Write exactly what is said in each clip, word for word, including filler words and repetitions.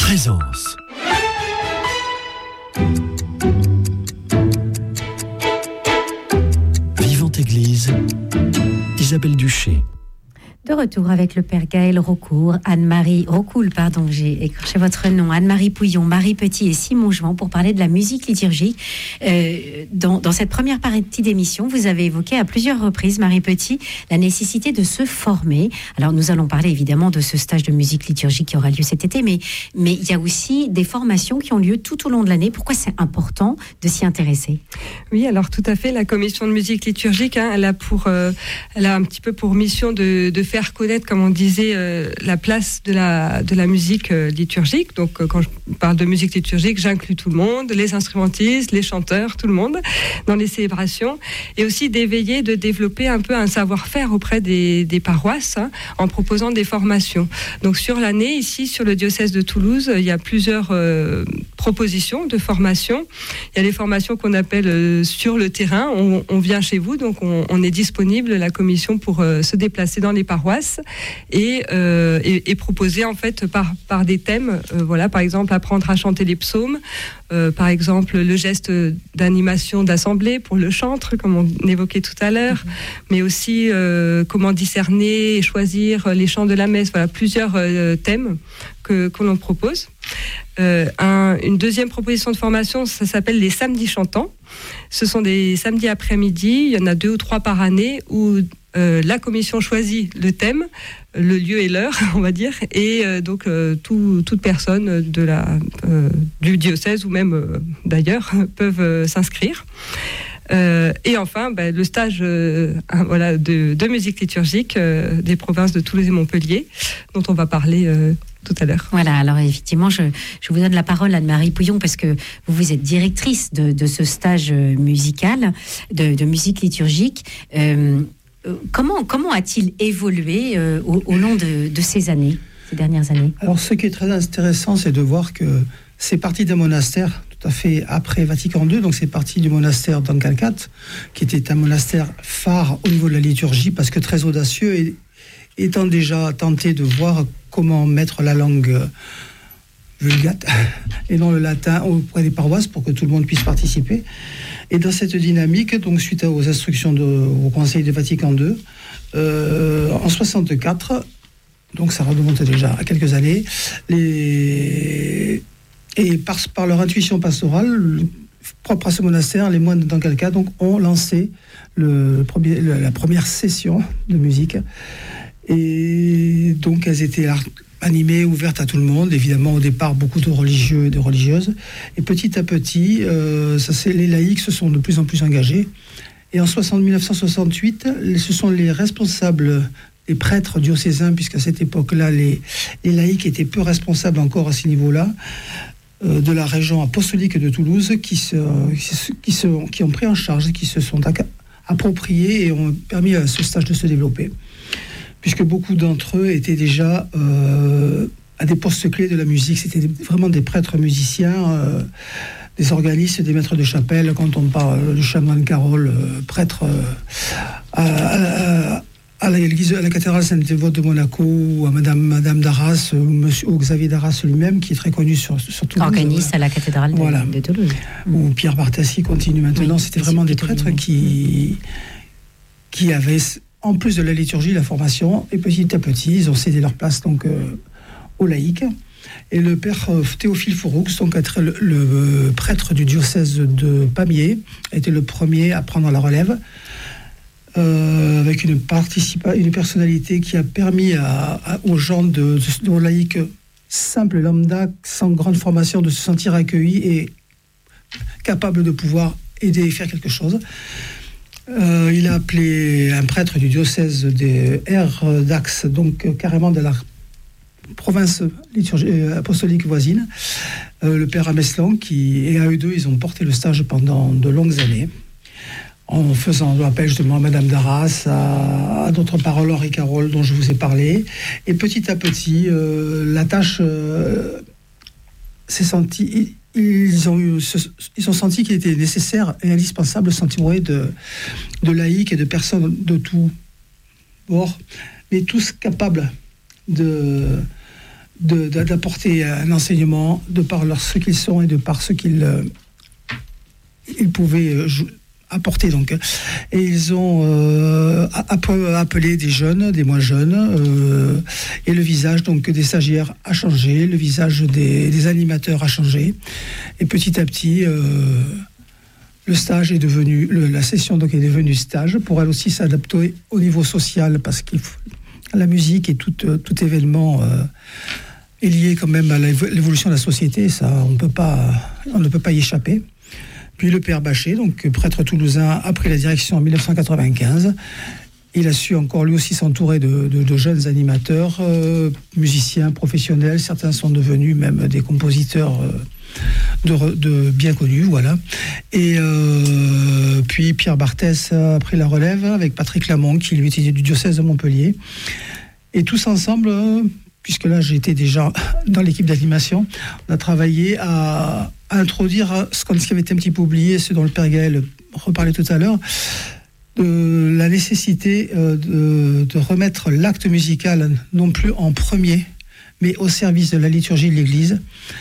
Présence. Vivante Église, Isabelle Duché. De retour avec le père Gaël Raucourt, Anne-Marie Raucoul, pardon, j'ai écorché votre nom, Anne-Marie Pouillon, Marie Petit et Simon Jouan pour parler de la musique liturgique. Euh, dans, dans cette première partie d'émission, vous avez évoqué à plusieurs reprises, Marie Petit, la nécessité de se former. Alors nous allons parler évidemment de ce stage de musique liturgique qui aura lieu cet été, mais, mais il y a aussi des formations qui ont lieu tout au long de l'année. Pourquoi c'est important de s'y intéresser ? Oui, alors tout à fait, la commission de musique liturgique, hein, elle a pour, euh, elle a un petit peu pour mission de, de faire faire connaître, comme on disait, euh, la place de la, de la musique euh, liturgique. Donc, euh, quand je parle de musique liturgique, j'inclus tout le monde, les instrumentistes, les chanteurs, tout le monde, dans les célébrations. Et aussi d'éveiller, de développer un peu un savoir-faire auprès des, des paroisses, hein, en proposant des formations. Donc, sur l'année, ici, sur le diocèse de Toulouse, il y a plusieurs euh, propositions de formations. Il y a les formations qu'on appelle euh, sur le terrain. On, on vient chez vous, donc on, on est disponible, la commission, pour euh, se déplacer dans les paroisses et, euh, et, et proposer en fait par, par des thèmes, euh, voilà, par exemple apprendre à chanter les psaumes, euh, par exemple le geste d'animation d'assemblée pour le chantre, comme on évoquait tout à l'heure, mmh. mais aussi euh, comment discerner et choisir les chants de la messe, voilà, plusieurs euh, thèmes que, que l'on propose. Euh, un, une deuxième proposition de formation, ça s'appelle les samedis chantants. Ce sont des samedis après-midi, il y en a deux ou trois par année, où Euh, la commission choisit le thème, le lieu et l'heure, on va dire, et euh, donc euh, tout, toute personne de la, euh, du diocèse ou même euh, d'ailleurs peuvent euh, s'inscrire. Euh, et enfin, bah, le stage euh, voilà, de, de musique liturgique euh, des provinces de Toulouse et Montpellier, dont on va parler euh, tout à l'heure. Voilà, alors effectivement, je, je vous donne la parole, Anne-Marie Pouillon, parce que vous, vous êtes directrice de, de ce stage musical, de, de musique liturgique. Euh, Comment, comment a-t-il évolué euh, au, au long de, de ces années, ces dernières années ? Alors, ce qui est très intéressant, c'est de voir que c'est parti d'un monastère, tout à fait après Vatican deux, donc c'est parti du monastère d'Ancalcat, qui était un monastère phare au niveau de la liturgie, parce que très audacieux, et étant déjà tenté de voir comment mettre la langue vulgate et non le latin auprès des paroisses pour que tout le monde puisse participer. Et dans cette dynamique, donc suite aux instructions de, au Conseil de Vatican deux, euh, en soixante-quatre, donc ça remonte déjà à quelques années, les, et par, par leur intuition pastorale, propre à ce monastère, les moines d'Ancalcat donc ont lancé le premier, le, la première session de musique. Et donc elles étaient là, animée, ouverte à tout le monde, évidemment au départ beaucoup de religieux et de religieuses, et petit à petit euh, ça, c'est, les laïcs se sont de plus en plus engagés, et en mille neuf cent soixante-huit ce sont les responsables, les prêtres diocésains, puisqu'à cette époque-là les, les laïcs étaient peu responsables encore à ce niveau-là, euh, de la région apostolique de Toulouse qui, se, qui, se, qui, se, qui ont pris en charge, qui se sont appropriés et ont permis à ce stage de se développer, puisque beaucoup d'entre eux étaient déjà euh, à des postes clés de la musique. C'était vraiment des prêtres musiciens, euh, des organistes, des maîtres de chapelle. Quand on parle du chanoine Carole, euh, prêtre euh, à, à, à, l'église, à la cathédrale Sainte-Dévote de Monaco, ou à Madame, Madame d'Arras, ou, Monsieur, ou Xavier d'Arras lui-même, qui est très connu sur, sur Toulouse. Organiste voilà. à la cathédrale de, voilà. de Toulouse. Mmh. Ou Pierre Bartassi continue maintenant. Oui, c'était vraiment des prêtres qui, qui avaient... en plus de la liturgie, la formation, et petit à petit, ils ont cédé leur place donc, euh, aux laïcs. Et le père euh, Théophile Fouroux, donc être le, le euh, prêtre du diocèse de Pamiers, était le premier à prendre la relève, euh, avec une, participa- une personnalité qui a permis à, à, aux gens, de, de, aux laïcs simples, lambda, sans grande formation, de se sentir accueillis et capables de pouvoir aider et faire quelque chose. Euh, il a appelé un prêtre du diocèse des Aires d'Axe, donc euh, carrément de la province liturgie, euh, apostolique voisine, euh, le père Ameslan, qui, et à eux deux, ils ont porté le stage pendant de longues années, en faisant appel justement à Madame d'Arras, à, à d'autres paroles, Henri Carole, dont je vous ai parlé. Et petit à petit, euh, la tâche euh, s'est sentie... Ils ont, eu, ils ont senti qu'il était nécessaire et indispensable de s'entourer de, de laïcs et de personnes de tout bord, mais tous capables de, de, de, d'apporter un enseignement de par leur, ce qu'ils sont et de par ce qu'ils euh, ils pouvaient euh, jou- apporter. Donc. Et ils ont euh, appelé des jeunes, des moins jeunes, euh, et le visage donc, des stagiaires a changé, le visage des, des animateurs a changé. Et petit à petit, euh, le stage est devenu, le, la session donc, est devenue stage pour elle aussi s'adapter au niveau social, parce que la musique et tout, tout événement euh, est lié quand même à l'évolution de la société. Ça, on peut pas, on ne peut pas y échapper. Puis le père Bachet, donc prêtre toulousain, a pris la direction en dix-neuf cent quatre-vingt-quinze. Il a su encore lui aussi s'entourer de, de, de jeunes animateurs, euh, musiciens professionnels. Certains sont devenus même des compositeurs euh, de, de bien connus, voilà. Et euh, puis Pierre Barthès a pris la relève avec Patrick Lamont, qui lui était du diocèse de Montpellier. Et tous ensemble, euh, puisque là j'étais déjà dans l'équipe d'animation, on a travaillé à, à introduire ce qui avait été un petit peu oublié, ce dont le père Gaël reparlait tout à l'heure, de la nécessité de, de remettre l'acte musical non plus en premier, mais au service de la liturgie de l'Église.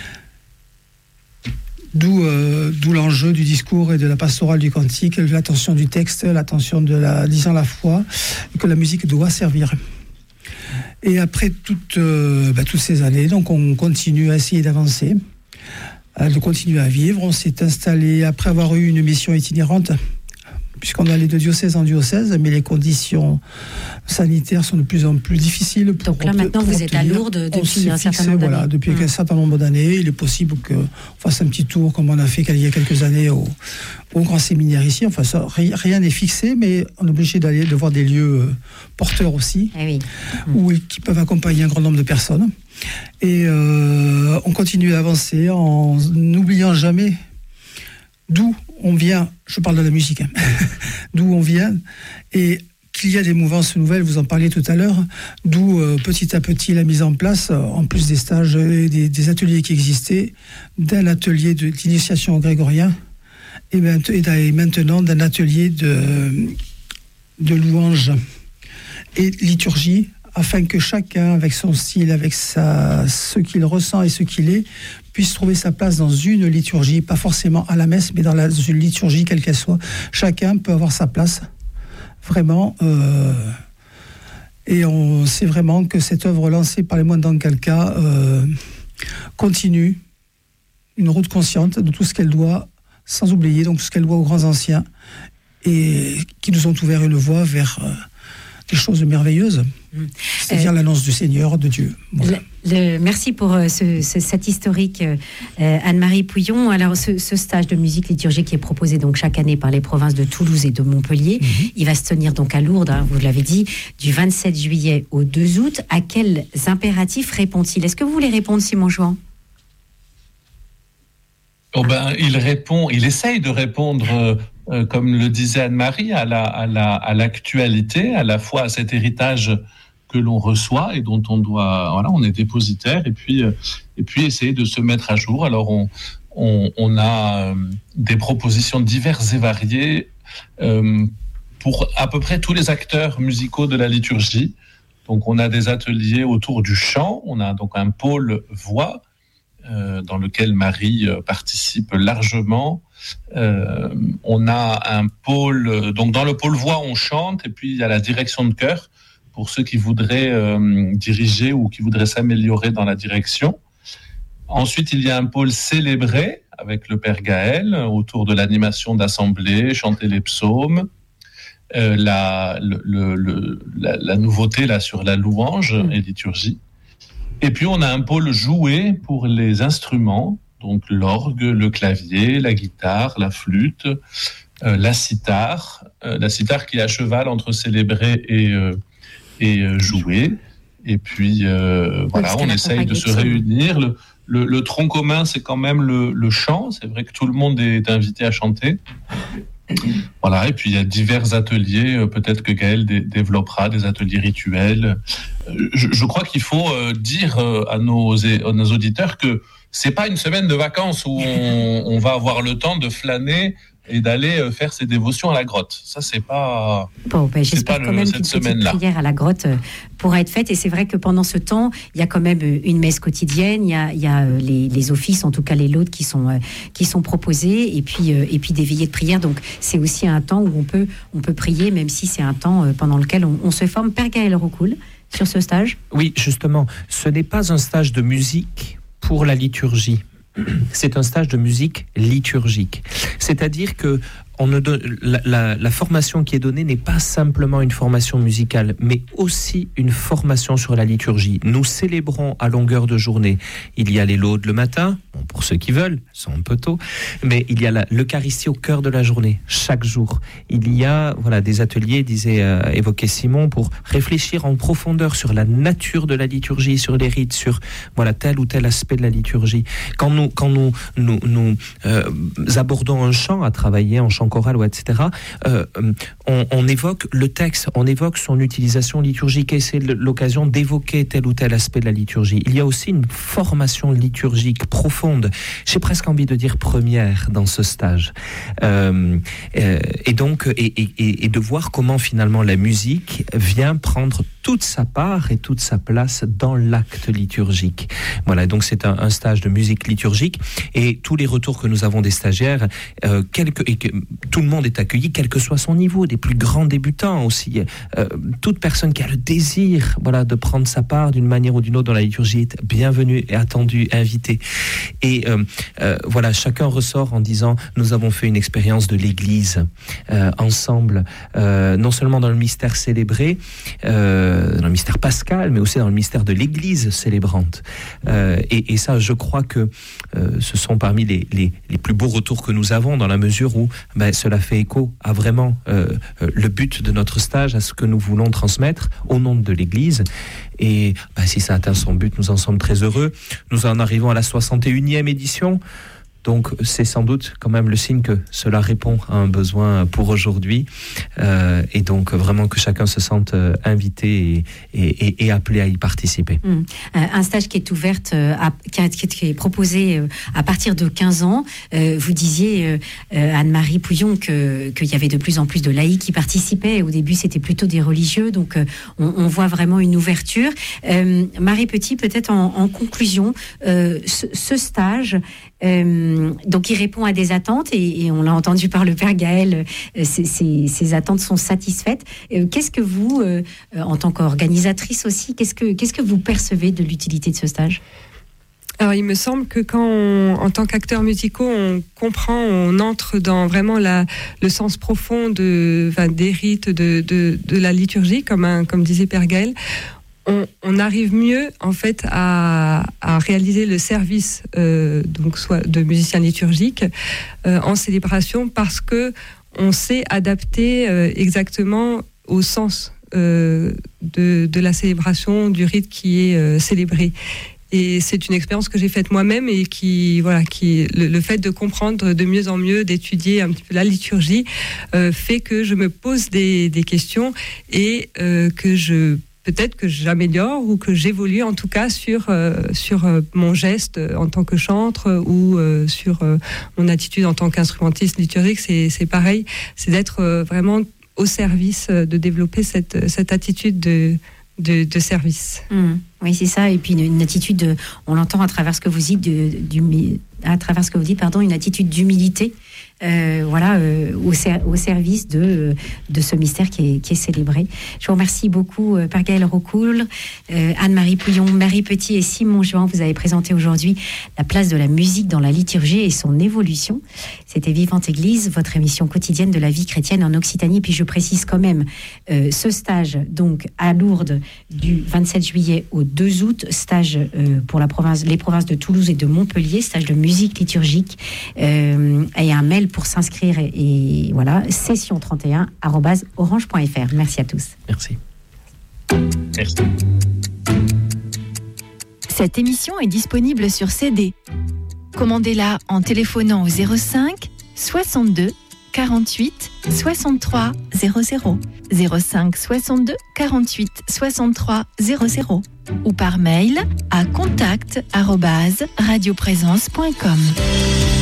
D'où, euh, d'où l'enjeu du discours et de la pastorale du cantique, l'attention du texte, l'attention de la disant la foi, que la musique doit servir. Et après toutes, euh, bah, toutes ces années, donc on continue à essayer d'avancer, à, de continuer à vivre. On s'est installé après avoir eu une mission itinérante, puisqu'on allait de diocèse en diocèse, mais les conditions sanitaires sont de plus en plus difficiles. Pour Donc là, maintenant, vous êtes à Lourdes depuis un certain nombre d'années. Voilà, depuis mmh. un certain nombre d'années. Il est possible qu'on fasse un petit tour, comme on a fait il y a quelques années au, au grand séminaire ici. Enfin, ça, rien n'est fixé, mais on est obligé d'aller, de voir des lieux euh, porteurs aussi, eh oui. mmh. où, qui peuvent accompagner un grand nombre de personnes. Et euh, on continue à avancer en n'oubliant jamais d'où on vient. Je parle de la musique, hein. D'où on vient, et qu'il y a des mouvances nouvelles, vous en parliez tout à l'heure, d'où euh, petit à petit la mise en place, en plus des stages et des, des ateliers qui existaient, d'un atelier de, d'initiation au grégorien, et, et maintenant d'un atelier de, de louange et liturgie, afin que chacun, avec son style, avec sa, ce qu'il ressent et ce qu'il est, puisse trouver sa place dans une liturgie, pas forcément à la messe, mais dans, la, dans une liturgie, quelle qu'elle soit. Chacun peut avoir sa place, vraiment. Euh, et on sait vraiment que cette œuvre lancée par les moines d'Ancalca euh, continue une route consciente de tout ce qu'elle doit, sans oublier donc ce qu'elle doit aux grands anciens, et qui nous ont ouvert une voie vers... Euh, des choses merveilleuses, c'est-à-dire euh, l'annonce du Seigneur, de Dieu. Voilà. Le, le, merci pour euh, ce, ce, cet historique, euh, Anne-Marie Pouillon. Alors, ce, ce stage de musique liturgique qui est proposé donc chaque année par les provinces de Toulouse et de Montpellier, mm-hmm. il va se tenir donc à Lourdes, hein, vous l'avez dit, du vingt-sept juillet au deux août. À quels impératifs répond-il ? Est-ce que vous voulez répondre, Simon Jouan ? Oh ben, il répond, il essaye de répondre... Euh, Euh, comme le disait Anne-Marie, à, la, à, la, à l'actualité, à la fois à cet héritage que l'on reçoit et dont on doit, voilà, on est dépositaire, et puis, euh, et puis essayer de se mettre à jour. Alors on, on, on a euh, des propositions diverses et variées euh, pour à peu près tous les acteurs musicaux de la liturgie. Donc on a des ateliers autour du chant, on a donc un pôle voix euh, dans lequel Marie euh, participe largement. Euh, on a un pôle, donc dans le pôle voix on chante, et puis il y a la direction de chœur pour ceux qui voudraient euh, diriger ou qui voudraient s'améliorer dans la direction. Ensuite il y a un pôle célébré avec le père Gaël autour de l'animation d'assemblée, chanter les psaumes, euh, la, le, le, le, la, la nouveauté là sur la louange mmh. et liturgie. Et puis on a un pôle joué pour les instruments, donc l'orgue, le clavier, la guitare, la flûte, euh, la cithare, euh, la cithare qui est à cheval entre célébrer et, euh, et euh, jouer. Et puis euh, voilà, on essaye de se réunir. Le, le, le tronc commun, c'est quand même le, le chant. C'est vrai que tout le monde est invité à chanter. Voilà, et puis il y a divers ateliers, peut-être que Gaël dé- développera des ateliers rituels. Je, je crois qu'il faut euh, dire euh, à, nos, à nos auditeurs que c'est pas une semaine de vacances où on, on va avoir le temps de flâner et d'aller euh, faire ses dévotions à la grotte. Ça, c'est pas. Bon, ben, c'est j'espère pas quand le, même cette qu'une petite semaine-là. prière à la grotte euh, pourra être faite. Et c'est vrai que pendant ce temps, il y a quand même euh, une messe quotidienne. Il y a, il y a euh, les, les offices, en tout cas les laudes qui sont euh, qui sont proposés, et puis euh, et puis des veillées de prière. Donc c'est aussi un temps où on peut on peut prier, même si c'est un temps euh, pendant lequel on, on se forme. Père Gaël Rocoul, sur ce stage. Oui, justement, ce n'est pas un stage de musique pour la liturgie. C'est un stage de musique liturgique. C'est-à-dire que on ne donne, la, la, la formation qui est donnée n'est pas simplement une formation musicale, mais aussi une formation sur la liturgie. Nous célébrons à longueur de journée. Il y a les laudes le matin, bon, pour ceux qui veulent, c'est un peu tôt, mais il y a la, l'Eucharistie au cœur de la journée, chaque jour. Il y a voilà, des ateliers, disait, euh, évoquait Simon, pour réfléchir en profondeur sur la nature de la liturgie, sur les rites, sur voilà, tel ou tel aspect de la liturgie. Quand nous, quand nous, nous, nous euh, abordons un chant, à travailler en chant choral ou et cetera, euh, on, on évoque le texte, on évoque son utilisation liturgique, et c'est l'occasion d'évoquer tel ou tel aspect de la liturgie. Il y a aussi une formation liturgique profonde, j'ai presque envie de dire première dans ce stage, euh, euh, et donc et, et, et de voir comment finalement la musique vient prendre toute sa part et toute sa place dans l'acte liturgique. Voilà, donc c'est un, un stage de musique liturgique, et tous les retours que nous avons des stagiaires, euh, quelques, et que, tout le monde est accueilli, quel que soit son niveau, des plus grands débutants aussi. Euh, toute personne qui a le désir, voilà, de prendre sa part d'une manière ou d'une autre dans la liturgie est bienvenue et attendue, invitée. Et euh, euh, voilà, chacun ressort en disant, nous avons fait une expérience de l'Église euh, ensemble, euh, non seulement dans le mystère célébré, euh, dans le mystère pascal, mais aussi dans le mystère de l'Église célébrante. Euh, et, et ça, je crois que euh, ce sont parmi les, les, les plus beaux retours que nous avons, dans la mesure où ben, cela fait écho à vraiment euh, le but de notre stage, à ce que nous voulons transmettre au nom de l'Église. Et ben, si ça atteint son but, nous en sommes très heureux. Nous en arrivons à la soixante et unième édition. Donc c'est sans doute quand même le signe que cela répond à un besoin pour aujourd'hui, euh, et donc vraiment que chacun se sente invité et, et, et appelé à y participer. Mmh. Un stage qui est ouvert, à, qui, est, qui est proposé à partir de quinze ans. Euh, vous disiez, euh, Anne-Marie Pouillon, que, qu'il y avait de plus en plus de laïcs qui participaient. Au début, c'était plutôt des religieux, donc euh, on, on voit vraiment une ouverture. Euh, Marie Petit, peut-être en, en conclusion, euh, ce, ce stage... Euh, donc il répond à des attentes, et, et on l'a entendu par le Père Gaël, euh, ces, ces, ces attentes sont satisfaites. Euh, qu'est-ce que vous, euh, en tant qu'organisatrice aussi, qu'est-ce que, qu'est-ce que vous percevez de l'utilité de ce stage ? Alors, il me semble que quand, on, en tant qu'acteurs musicaux, on comprend, on entre dans vraiment la, le sens profond de, enfin, des rites, de, de, de la liturgie, comme, un, comme disait Père Gaël, On, on arrive mieux en fait à, à réaliser le service euh, donc soit de musicien liturgique euh, en célébration, parce que on sait adapter euh, exactement au sens euh, de, de la célébration, du rite qui est euh, célébré. Et c'est une expérience que j'ai faite moi-même, et qui, voilà, qui, le, le fait de comprendre de mieux en mieux, d'étudier un petit peu la liturgie, euh, fait que je me pose des, des questions, et euh, que je peut-être que j'améliore, ou que j'évolue en tout cas sur, euh, sur euh, mon geste en tant que chantre, ou euh, sur euh, mon attitude en tant qu'instrumentiste liturgique. C'est, c'est pareil, c'est d'être euh, vraiment au service, euh, de développer cette, cette attitude de, de, de service. Mmh. Oui, c'est ça. Et puis une, une attitude, de, on l'entend à travers ce que vous dites, de, du, à travers ce que vous dites, pardon, une attitude d'humilité. Euh, voilà, euh, au, ser- au service de, de ce mystère qui est, qui est célébré. Je vous remercie beaucoup, euh, Père Gaël Rocoul, euh, Anne-Marie Pouillon, Marie Petit et Simon Juin. Vous avez présenté aujourd'hui la place de la musique dans la liturgie et son évolution. C'était Vivante Église, votre émission quotidienne de la vie chrétienne en Occitanie. Puis je précise quand même, euh, ce stage donc à Lourdes du vingt-sept juillet au deux août, stage euh, pour la province, les provinces de Toulouse et de Montpellier, stage de musique liturgique, euh, et un mail pour s'inscrire, et, et voilà, session trente et un arobase orange point f r. Merci à tous. Merci. Merci. Cette émission est disponible sur C D. Commandez-la en téléphonant au zéro cinq soixante-deux quarante-huit soixante-trois zéro zéro, zéro cinq soixante-deux quarante-huit soixante-trois zéro zéro, ou par mail à contact arobase radioprésence point com.